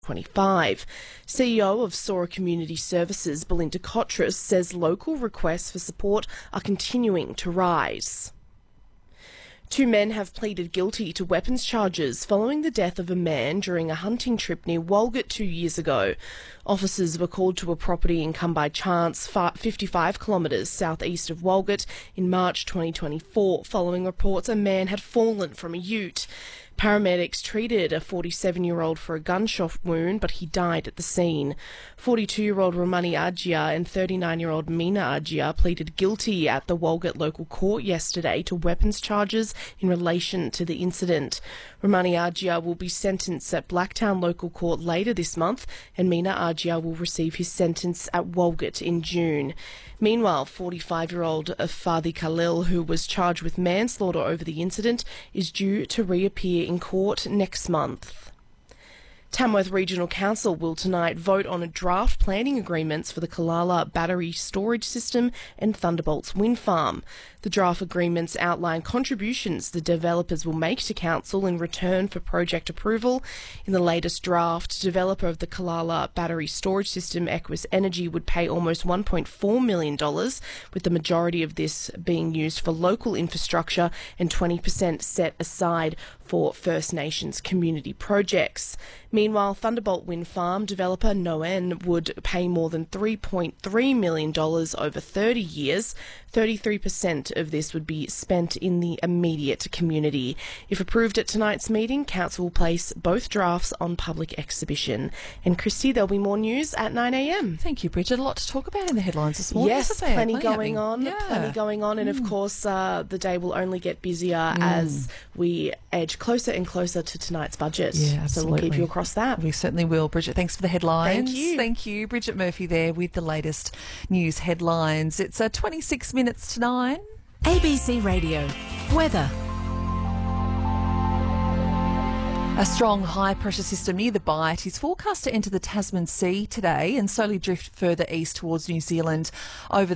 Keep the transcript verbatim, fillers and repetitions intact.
twenty-five. C E O of Sora Community Services, Belinda Kotras, says local requests for support are continuing to rise. Two men have pleaded guilty to weapons charges following the death of a man during a hunting trip near Walgett two years ago. Officers were called to a property in Come By Chance, fifty-five kilometres southeast of Walgett, in March twenty twenty-four, following reports a man had fallen from a ute. Paramedics treated a forty-seven-year-old for a gunshot wound, but he died at the scene. forty-two-year-old Romani Ajia and thirty-nine-year-old Mina Ajia pleaded guilty at the Walgett local court yesterday to weapons charges in relation to the incident. Romani Ajia will be sentenced at Blacktown local court later this month, and Mina Ajia will receive his sentence at Walgett in June. Meanwhile, forty-five-year-old Fadi Khalil, who was charged with manslaughter over the incident, is due to reappear in court next month. Tamworth Regional Council will tonight vote on a draft planning agreements for the Kalala Battery Storage System and Thunderbolts Wind Farm. The draft agreements outline contributions the developers will make to Council in return for project approval. In the latest draft, developer of the Kalala Battery Storage System, Equus Energy, would pay almost one point four million dollars, with the majority of this being used for local infrastructure and twenty percent set aside for First Nations community projects. Meanwhile, Thunderbolt Wind Farm developer Noen would pay more than three point three million dollars over thirty years. thirty-three percent of this would be spent in the immediate community. If approved at tonight's meeting, Council will place both drafts on public exhibition. And Christy, there'll be more news at nine a m. Thank you, Bridget. A lot to talk about in the headlines this morning. Yes, isn't there? plenty Plenty going happening. on, Yeah. plenty going on. And Mm. of course, uh, the day will only get busier Mm. as we edge closer and closer to tonight's budget. Yeah, so we'll keep absolutely. you across that. We certainly will. Bridget, thanks for the headlines. Thank you. Thank you. Bridget Murphy there with the latest news headlines. It's uh, twenty-six minutes to nine. A B C Radio. Weather. A strong high-pressure system near the Bight is forecast to enter the Tasman Sea today and slowly drift further east towards New Zealand over